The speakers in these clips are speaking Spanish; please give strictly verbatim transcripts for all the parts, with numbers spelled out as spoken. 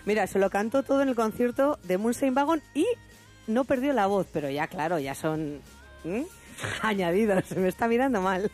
Mira, se lo cantó todo en el concierto de Moonshine Wagon y no perdió la voz, pero ya, claro, ya son ¿Mm? añadidos. Se me está mirando mal.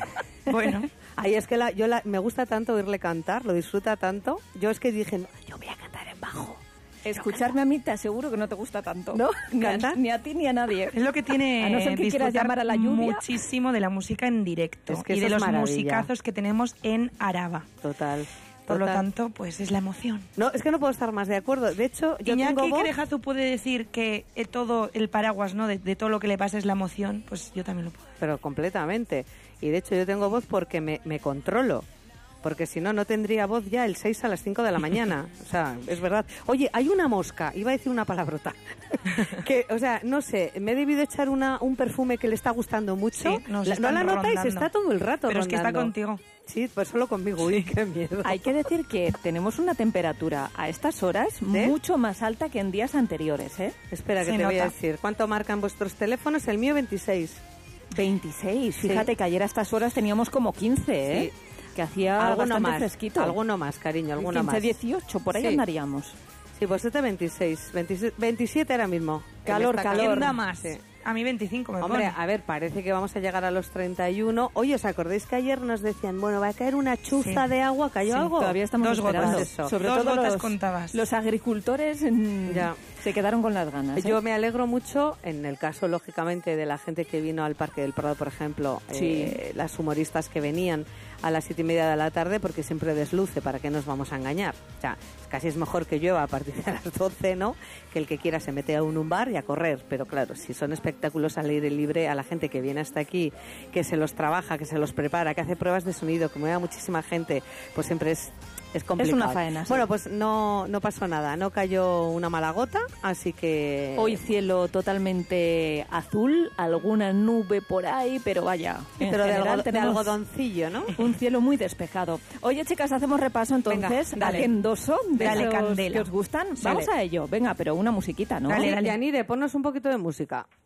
Bueno. Ay, es que la, yo la, me gusta tanto oírle cantar, lo disfruta tanto. Yo es que dije, no, yo voy a cantar en bajo. Escucharme a mí te aseguro que no te gusta tanto. ¿No? Ni a, ni a ti ni a nadie. Es lo que tiene a no ser que quieras llamar a la lluvia. Muchísimo de la música en directo. Es que y de los maravilla. musicazos que tenemos en Araba. Total. Por Total. lo tanto, pues es la emoción. No, es que no puedo estar más de acuerdo. De hecho, yo Iñaki tengo voz... Querejazu puede decir que eh, todo el paraguas, ¿no? De, de todo lo que le pasa es la emoción. Pues yo también lo puedo. Pero completamente. Y de hecho yo tengo voz porque me, me controlo. Porque si no, no tendría voz ya el seis a las cinco de la mañana. O sea, es verdad. Oye, hay una mosca, iba a decir una palabrota. que, o sea, no sé, me he debido echar una, un perfume que le está gustando mucho. Sí, nos la, ¿No la notáis? rondando. Está todo el rato Pero rondando. es que está contigo. Sí, pues solo conmigo. Uy, qué miedo. Hay que decir que tenemos una temperatura a estas horas ¿Eh? mucho más alta que en días anteriores, ¿eh? Espera, que Se te voy a nota. decir. ¿Cuánto marcan vuestros teléfonos? El mío veintiséis. veintiséis. Fíjate Sí. que ayer a estas horas teníamos como quince, ¿eh? Sí. Que hacía Alguno bastante más. fresquito. Alguno más, cariño, alguno quince, más. dieciocho, por ahí Sí. andaríamos. Sí, pues este veintiséis. veintisiete, veintisiete ahora mismo. Calor, En esta calor. ¿Quién da cadena. más? Sí. A mí veinticinco me Hombre, pone. a ver, parece que vamos a llegar a los treinta y uno. Oye, ¿os acordáis que ayer nos decían, bueno, va a caer una chuza Sí. de agua? ¿Cayó Sí, algo? Todavía estamos Dos esperando. gotas. Eso. Sobre Dos todo gotas los, contabas. los agricultores mm, Ya. se quedaron con las ganas, ¿eh? Yo me alegro mucho, en el caso, lógicamente, de la gente que vino al Parque del Prado, por ejemplo, Sí. eh, las humoristas que venían a las siete y media de la tarde, porque siempre desluce, ¿para qué nos vamos a engañar? O sea, casi es mejor que llueva a partir de las doce, ¿no? Que el que quiera se mete a un, un bar y a correr. Pero claro, si son espectáculos al aire libre, a la gente que viene hasta aquí, que se los trabaja, que se los prepara, que hace pruebas de sonido, que mueve a muchísima gente, pues siempre es... Es complicado. Es una faena, sí. Bueno, pues no, no pasó nada, no cayó una mala gota, así que... Hoy cielo totalmente azul, alguna nube por ahí, pero vaya, en Pero de, general algo- de tenemos algodoncillo, ¿no? un cielo muy despejado. Oye, chicas, hacemos repaso entonces, Venga, dale. hacendoso, de Dale, esos candela. que os gustan. Dale. Vamos a ello. Venga, pero una musiquita, ¿no? Dale, dale. Yanire, ponnos un poquito de música.